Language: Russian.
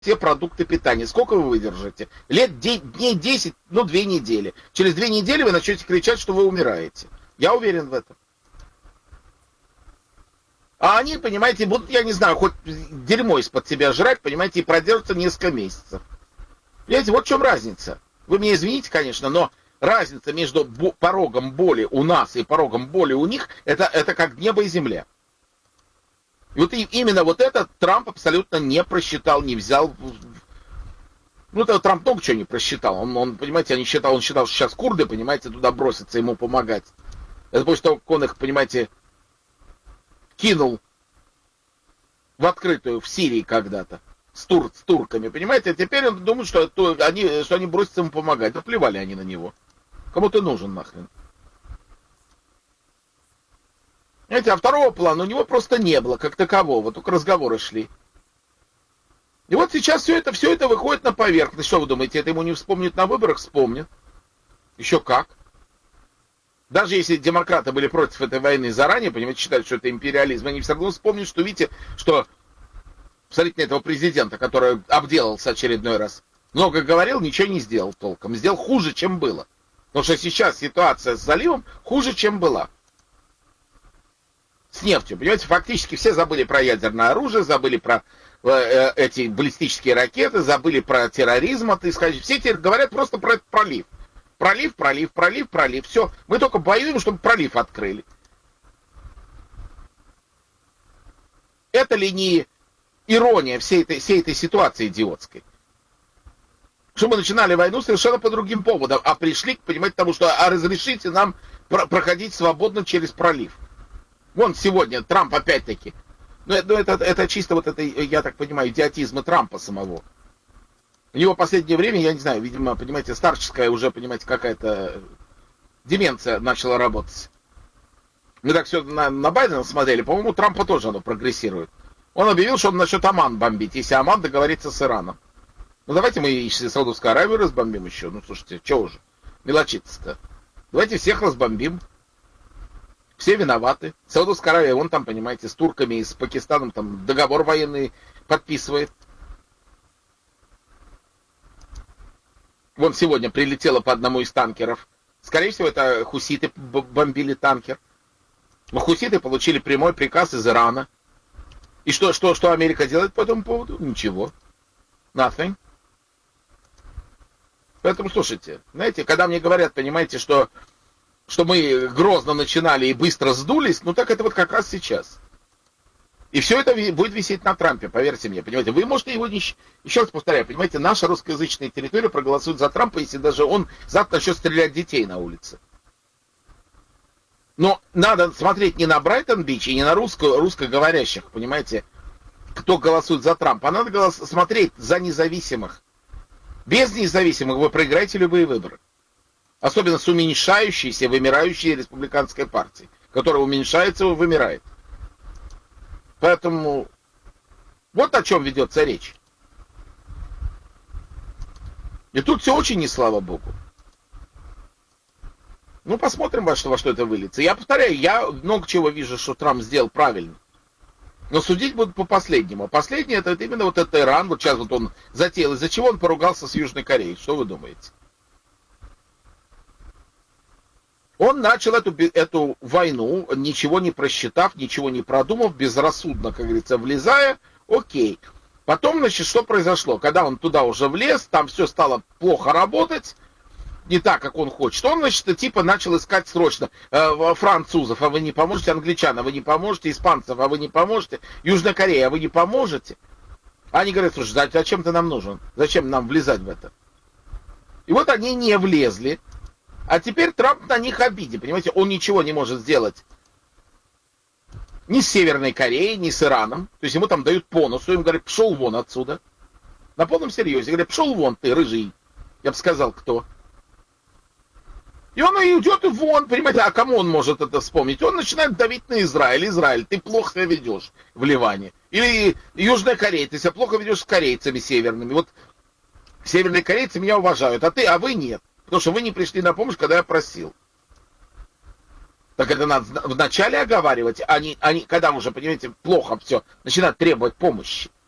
все продукты питания. Сколько вы выдержите? Дней 10, 2 недели. Через 2 недели вы начнете кричать, что вы умираете. Я уверен в этом. А они, понимаете, будут, я не знаю, хоть дерьмо из-под себя жрать, понимаете, и продержатся несколько месяцев. Понимаете, вот в чем разница. Вы меня извините, конечно, но разница между порогом боли у нас и порогом боли у них, это как небо и земля. И вот именно вот это Трамп абсолютно не просчитал, не взял. Ну, это Трамп много чего не просчитал. Он, понимаете, он считал, что сейчас курды, понимаете, туда бросятся ему помогать. Это после того, как он их, понимаете, кинул в открытую в Сирии когда-то с турками, понимаете, а теперь он думает, что они бросятся ему помогать. Да плевали они на него. Кому ты нужен нахрен? Знаете, а второго плана у него просто не было, как такового, только разговоры шли. И вот сейчас все это выходит на поверхность. Что вы думаете, это ему не вспомнят на выборах? Вспомнят. Еще как. Даже если демократы были против этой войны заранее, понимаете, считают, что это империализм, они все равно вспомнят, что, видите, что, посмотрите на этого президента, который обделался очередной раз. Много говорил, ничего не сделал толком. Сделал хуже, чем было. Потому что сейчас ситуация с заливом хуже, чем была. С нефтью, понимаете, фактически все забыли про ядерное оружие, забыли про эти баллистические ракеты, забыли про терроризм, все теперь говорят просто про этот пролив. Пролив. Все, мы только воюем, чтобы пролив открыли. Это ли не ирония всей этой ситуации идиотской? Что мы начинали войну совершенно по другим поводам, а пришли, понимаете, к тому, что разрешите нам проходить свободно через пролив. Вон сегодня Трамп опять-таки. Это чисто вот это, я так понимаю, идиотизм Трампа самого. У него в последнее время, я не знаю, видимо, понимаете, старческая уже, понимаете, какая-то деменция начала работать. Мы так все на Байдена смотрели, по-моему, Трампа тоже оно прогрессирует. Он объявил, что он насчет Оман бомбить, если Оман договорится с Ираном. Ну давайте мы Саудовскую Аравию разбомбим еще. Ну слушайте, чего уже мелочиться-то? Давайте всех разбомбим. Все виноваты. Саудовская Аравия, вон там, понимаете, с турками и с Пакистаном там договор военный подписывает. Вон сегодня прилетело по одному из танкеров. Скорее всего, это хуситы бомбили танкер. Но хуситы получили прямой приказ из Ирана. И что Америка делает по этому поводу? Ничего. Nothing. Поэтому, слушайте, знаете, когда мне говорят, понимаете, что мы грозно начинали и быстро сдулись, ну так это вот как раз сейчас. И все это будет висеть на Трампе, поверьте мне, понимаете. Вы можете его еще раз повторяю, понимаете, наша русскоязычная территория проголосует за Трампа, если даже он завтра начнет стрелять детей на улице. Но надо смотреть не на Брайтон-Бич и не на русскоговорящих, понимаете, кто голосует за Трампа, а надо смотреть за независимых. Без независимых вы проиграете любые выборы. Особенно с уменьшающейся, вымирающей республиканской партией, которая уменьшается и вымирает. Поэтому вот о чем ведется речь. И тут все очень не слава богу. Ну, посмотрим, во что это выльется. Я повторяю, я много чего вижу, что Трамп сделал правильно. Но судить будут по последнему. А последнее это именно вот это Иран. Вот сейчас вот он затеял. Из-за чего он поругался с Южной Кореей? Что вы думаете? Он начал эту войну, ничего не просчитав, ничего не продумав, безрассудно, как говорится, влезая. Окей. Потом, значит, что произошло? Когда он туда уже влез, там все стало плохо работать, не так, как он хочет. Он, значит, типа начал искать срочно французов, а вы не поможете, англичан, а вы не поможете, испанцев, а вы не поможете, Южная Корея, а вы не поможете. Они говорят, слушай, зачем ты нам нужен? Зачем нам влезать в это? И вот они не влезли. А теперь Трамп на них обиде, понимаете, он ничего не может сделать ни с Северной Кореей, ни с Ираном. То есть ему там дают по носу, им говорят, пшел вон отсюда. На полном серьезе, говорят, пшел вон ты, рыжий. Я бы сказал, кто. И он и идет вон, понимаете, а кому он может это вспомнить? Он начинает давить на Израиль. Израиль, ты плохо себя ведешь в Ливане. Или Южная Корея, ты себя плохо ведешь с корейцами северными. Вот северные корейцы меня уважают, а вы нет. Потому что вы не пришли на помощь, когда я просил. Так это надо вначале оговаривать, а не когда уже, понимаете, плохо все, начинают требовать помощи.